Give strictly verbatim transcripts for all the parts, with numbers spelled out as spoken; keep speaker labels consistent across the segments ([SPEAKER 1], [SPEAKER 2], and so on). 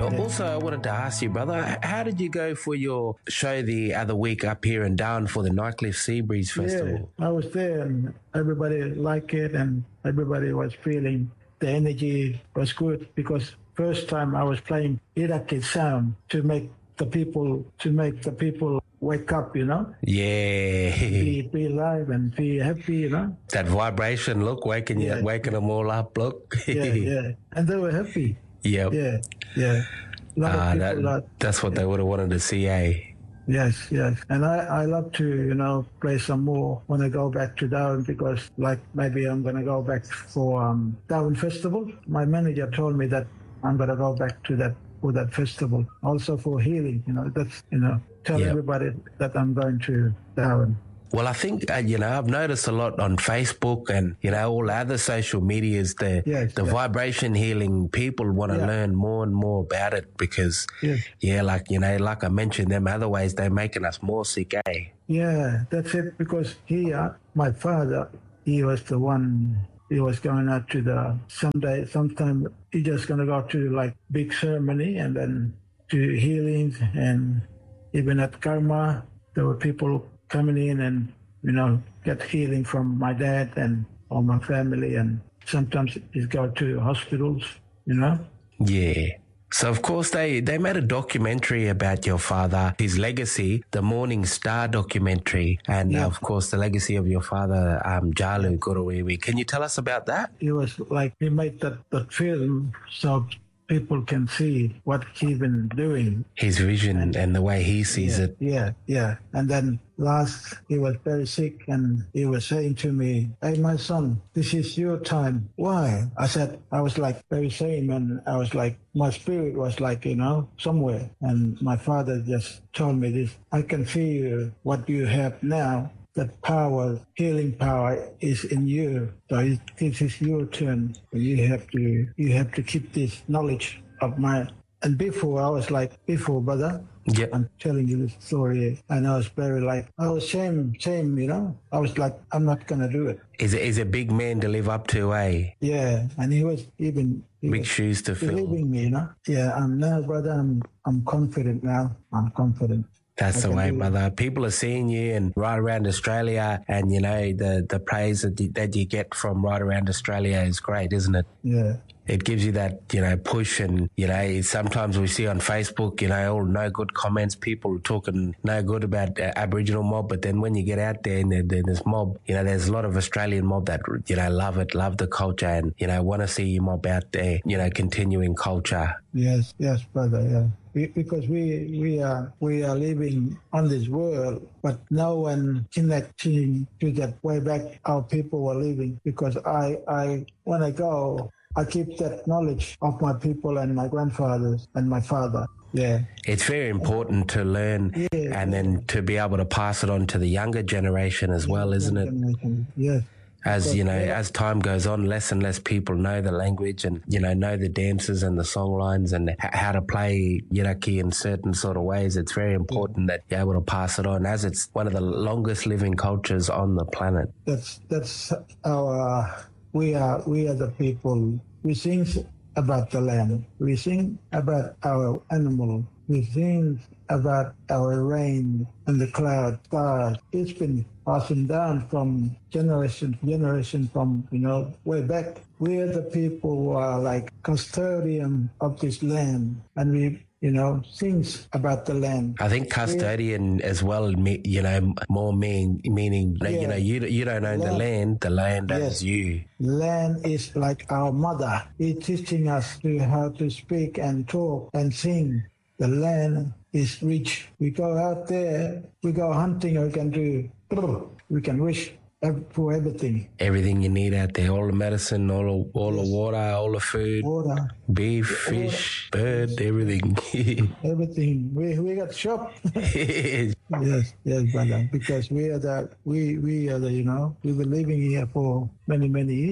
[SPEAKER 1] Bob, also I wanted to ask you, brother, how did you go for your show the other week up here in Darwin for the Nightcliff Seabreeze Festival?
[SPEAKER 2] Yeah, I was there and everybody liked it and everybody was feeling the energy was good because first time I was playing Iraqi sound to make the people to make the people wake up, you know.
[SPEAKER 1] Yeah.
[SPEAKER 2] Be, be alive and be happy, you know.
[SPEAKER 1] That vibration, look, waking
[SPEAKER 2] yeah.
[SPEAKER 1] you, waking them all up, look.
[SPEAKER 2] yeah, yeah. And they were happy.
[SPEAKER 1] Yep.
[SPEAKER 2] Yeah, yeah. A lot
[SPEAKER 1] uh,
[SPEAKER 2] of people
[SPEAKER 1] that,
[SPEAKER 2] are,
[SPEAKER 1] that's what
[SPEAKER 2] yeah.
[SPEAKER 1] they would have wanted to see, eh?
[SPEAKER 2] Yes, yes. And I, I love to, you know, play some more when I go back to Darwin because, like, maybe I'm going to go back for um, Darwin Festival. My manager told me that I'm going to go back to that for that festival. Also for healing, you know, that's, you know, tell yep. everybody that I'm going to Darwin.
[SPEAKER 1] Well, I think, uh, you know, I've noticed a lot on Facebook and, you know, all other social medias, the
[SPEAKER 2] yes,
[SPEAKER 1] the
[SPEAKER 2] yes.
[SPEAKER 1] vibration healing, people want to
[SPEAKER 2] yeah.
[SPEAKER 1] learn more and more about it because,
[SPEAKER 2] yes.
[SPEAKER 1] yeah, like, you know, like I mentioned, them other ways, they're making us more sick, eh?
[SPEAKER 2] Yeah, that's it. Because he, uh, my father, he was the one, he was going out to the, someday, sometime, he just going to go to like big ceremony and then to healings and even at Karma, there were people coming in and, you know, get healing from my dad and all my family. And sometimes he's go to hospitals, you know?
[SPEAKER 1] Yeah. So, of course, they, they made a documentary about your father, his legacy, the Morning Star documentary, and,
[SPEAKER 2] yeah.
[SPEAKER 1] uh, of course, the legacy of your father, um, Jalu Gorowiwi. Can you tell us about that?
[SPEAKER 2] It was like he made that, that film so people can see what he's been doing.
[SPEAKER 1] His vision and, and the way he sees
[SPEAKER 2] yeah,
[SPEAKER 1] it.
[SPEAKER 2] Yeah, yeah. And then last, he was very sick and he was saying to me, hey, my son, this is your time. Why? I said, I was like very same and I was like, my spirit was like, you know, somewhere. And my father just told me this, I can feel what you have now. That power, healing power, is in you. So this is your turn. You have to, you have to keep this knowledge of mine. And before I was like, before brother,
[SPEAKER 1] yep.
[SPEAKER 2] I'm telling you this story, and I was very like, I was shame, shame, you know. I was like, I'm not gonna do it.
[SPEAKER 1] Is is a big man to live up to, eh?
[SPEAKER 2] Yeah, and he was even he
[SPEAKER 1] big
[SPEAKER 2] was
[SPEAKER 1] shoes to fill.
[SPEAKER 2] Believing me, you know. Yeah, I'm now, brother. I'm I'm confident now. I'm confident.
[SPEAKER 1] That's the way, brother. People are seeing you and right around Australia, and you know the the praise that you, that you get from right around Australia is great, isn't it?
[SPEAKER 2] Yeah.
[SPEAKER 1] It gives you that, you know, push, and, you know, sometimes we see on Facebook, you know, all no good comments, people talking no good about uh, Aboriginal mob, but then when you get out there and then there's mob, you know, there's a lot of Australian mob that, you know, love it, love the culture and, you know, want to see your mob out there, you know, continuing culture.
[SPEAKER 2] Yes, yes, brother, yeah. We, because we we are we are living on this world, but no one connecting to that way back our people were living. Because I I when I go, I keep that knowledge of my people and my grandfathers and my father. Yeah.
[SPEAKER 1] It's very important to learn
[SPEAKER 2] yeah,
[SPEAKER 1] and then to be able to pass it on to the younger generation as well, isn't it?
[SPEAKER 2] Yes.
[SPEAKER 1] As, you know, as time goes on, less and less people know the language and, you know, know the dances and the song lines and how to play Yiraki in certain sort of ways. It's very important that you're able to pass it on, as it's one of the longest living cultures on the planet.
[SPEAKER 2] That's, that's our, we are, we are the people. We sing about the land. We sing about our animal. We sing about our rain and the cloud, stars. It's been passing down from generation to generation from, you know, way back. We are the people who are like custodian of this land, and we, you know, sings about the land.
[SPEAKER 1] I think custodian we, as well, you know, more mean, meaning, yeah. you know, you you don't own land. the land, the land owns yes. you.
[SPEAKER 2] Land is like our mother. It's teaching us to how to speak and talk and sing. The land is rich. We go out there, we go hunting, we can do, we can wish for everything.
[SPEAKER 1] Everything you need out there, all the medicine, all the, all yes. the water, all the food,
[SPEAKER 2] water,
[SPEAKER 1] beef, fish, water. bird, everything.
[SPEAKER 2] everything. We we got shop. yes, yes, brother. Because we are the we we are the you know we've been living here for many many years.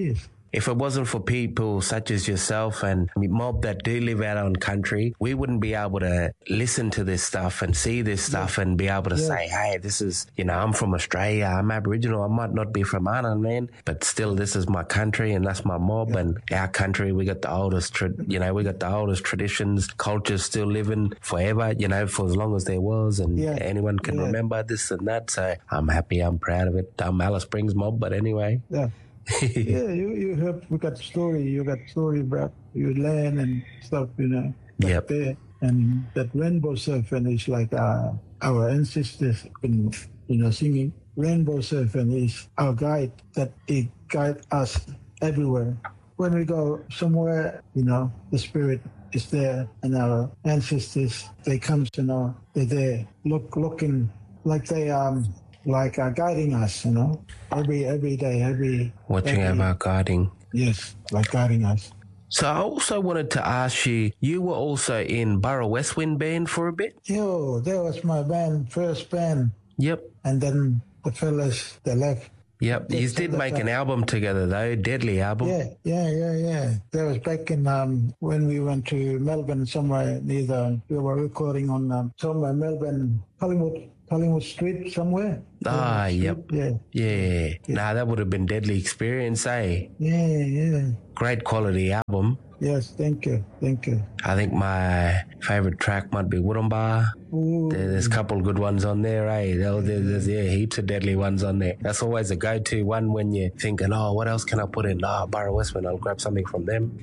[SPEAKER 1] if it wasn't for people such as yourself and mob that do live out on country, we wouldn't be able to listen to this stuff and see this stuff yeah. and be able to yeah. say, hey, this is, you know, I'm from Australia, I'm Aboriginal, I might not be from Arnhem Land, but still this is my country and that's my mob yeah. and our country, we got the oldest, tra- you know, we got the oldest traditions, cultures still living forever, you know, for as long as there was, and yeah. anyone can yeah. remember this and that. So I'm happy, I'm proud of it. I'm Alice Springs mob, but anyway.
[SPEAKER 2] Yeah. yeah, you, you have, we got story, you got story about your land and stuff, you know.
[SPEAKER 1] Yep.
[SPEAKER 2] There. And that rainbow surfing is like uh, our ancestors been, you know, singing. Rainbow surfing is our guide, that it guides us everywhere. When we go somewhere, you know, the spirit is there, and our ancestors, they come to know, they're there, look, looking like they um like are guiding us, you know, every every day, every
[SPEAKER 1] watching
[SPEAKER 2] every,
[SPEAKER 1] about guiding.
[SPEAKER 2] Yes, like guiding us.
[SPEAKER 1] So I also wanted to ask you, you were also in Burra Westwind band for a bit?
[SPEAKER 2] Yo, that was my band, first band.
[SPEAKER 1] Yep.
[SPEAKER 2] And then the fellas, they left.
[SPEAKER 1] Yep, you did make an album together though, Deadly album.
[SPEAKER 2] Yeah, yeah, yeah, yeah. That was back in, um, when we went to Melbourne somewhere near the, we were recording on um, somewhere, Melbourne, Collingwood, Collingwood Street somewhere.
[SPEAKER 1] Ah, yep.
[SPEAKER 2] Yeah.
[SPEAKER 1] yeah. Yeah. Nah, that would have been deadly experience, eh?
[SPEAKER 2] Yeah, yeah.
[SPEAKER 1] Great quality album.
[SPEAKER 2] Yes, thank you, thank you.
[SPEAKER 1] I think my favourite track might be Woorumba.
[SPEAKER 2] Ooh.
[SPEAKER 1] There's a couple of good ones on there, eh? There's, there's yeah, heaps of deadly ones on there. That's always a go-to one when you're thinking, oh, what else can I put in? Oh, Burra Westwind, I'll grab something from them.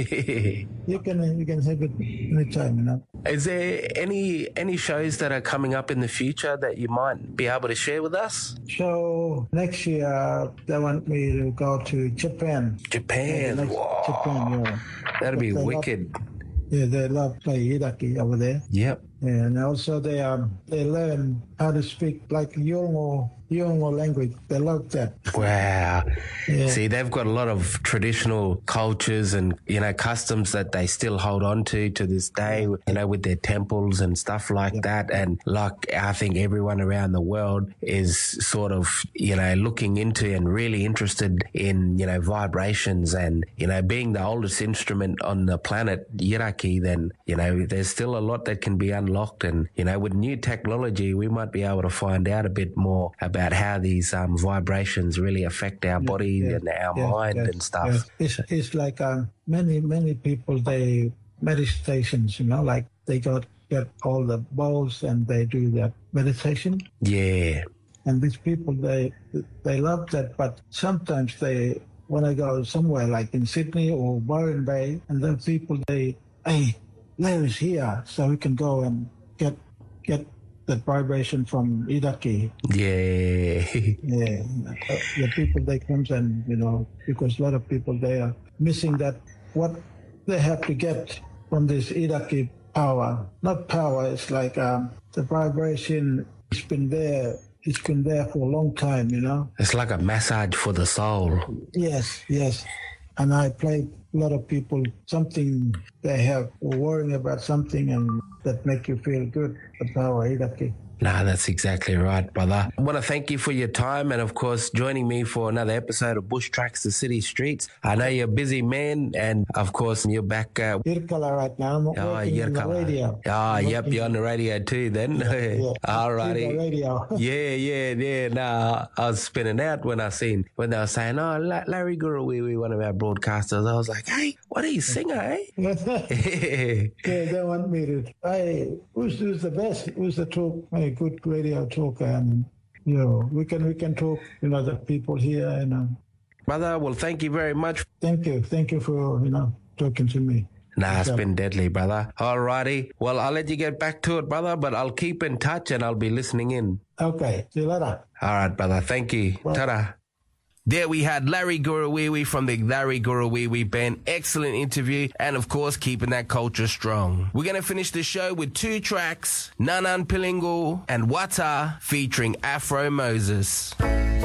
[SPEAKER 2] You can you can have it anytime, you know.
[SPEAKER 1] Is there any any shows that are coming up in the future that you might be able to share with us?
[SPEAKER 2] So next year, they want me to go to Japan.
[SPEAKER 1] Japan,
[SPEAKER 2] yeah, next,
[SPEAKER 1] wow.
[SPEAKER 2] Japan, yeah.
[SPEAKER 1] That'd be
[SPEAKER 2] they
[SPEAKER 1] wicked.
[SPEAKER 2] Love, yeah, they love play Iraqi over there.
[SPEAKER 1] Yep.
[SPEAKER 2] And also they um they learn how to speak like Yolngu Yolngu language. They love that.
[SPEAKER 1] Wow.
[SPEAKER 2] Yeah.
[SPEAKER 1] See, they've got a lot of traditional cultures and, you know, customs that they still hold on to to this day, you know, with their temples and stuff like yeah. that. And like, I think everyone around the world is sort of, you know, looking into and really interested in, you know, vibrations and, you know, being the oldest instrument on the planet, Iraqi, then, you know, there's still a lot that can be unlocked. And, you know, with new technology, we might be able to find out a bit more about about how these um, vibrations really affect our
[SPEAKER 2] yeah,
[SPEAKER 1] body
[SPEAKER 2] yeah,
[SPEAKER 1] and our
[SPEAKER 2] yeah,
[SPEAKER 1] mind
[SPEAKER 2] yeah,
[SPEAKER 1] and stuff.
[SPEAKER 2] Yeah. It's, it's like uh, many, many people, they meditations, you know, like they got get all the bowls and they do that meditation.
[SPEAKER 1] Yeah.
[SPEAKER 2] And these people, they they love that, but sometimes they want to go somewhere like in Sydney or Byron Bay, and then people, they, hey, Larry's here, so we can go and get get that vibration from Iraqi.
[SPEAKER 1] Yeah.
[SPEAKER 2] yeah. The people, they comes and, you know, because a lot of people, they are missing that, what they have to get from this Iraqi power. Not power, it's like um, the vibration, it's been there, it's been there for a long time, you know.
[SPEAKER 1] It's like a massage for the soul.
[SPEAKER 2] Yes, yes. And I play a lot of people, something they have, worrying about something and that make you feel good, the power, Iraqi.
[SPEAKER 1] Nah, that's exactly right, brother. I want to thank you for your time and, of course, joining me for another episode of Bush Tracks to City Streets. I know you're a busy man and, of course, you're back... Uh,
[SPEAKER 2] Yirrkala right now. I'm
[SPEAKER 1] oh,
[SPEAKER 2] working in the radio.
[SPEAKER 1] Oh,
[SPEAKER 2] I'm
[SPEAKER 1] yep, you're on the radio too then.
[SPEAKER 2] Yeah, yeah.
[SPEAKER 1] All righty.
[SPEAKER 2] radio.
[SPEAKER 1] yeah, yeah, yeah. Nah, I was spinning out when I seen, when they were saying, oh, Larry Gurruwiwi, one of our broadcasters. I was like, hey, what are you, singer, eh?
[SPEAKER 2] yeah, they want me to... Hey, who's, who's the best? Who's the talk? Hey, good radio talker, and you know we can we can talk, you know, the people here, and uh,
[SPEAKER 1] brother. Well, thank you very much.
[SPEAKER 2] Thank you, thank you for you know talking to me.
[SPEAKER 1] Nah, it's been deadly, brother. All righty. Well, I'll let you get back to it, brother, but I'll keep in touch and I'll be listening in.
[SPEAKER 2] Okay, see you later.
[SPEAKER 1] All right, brother. Thank you. Bye. Ta-da. There we had Larry Gurruwiwi from the Larry Gurruwiwi Band. Excellent interview and, of course, keeping that culture strong. We're going to finish the show with two tracks, Nanan Pilingu and Wata featuring Afro Moses.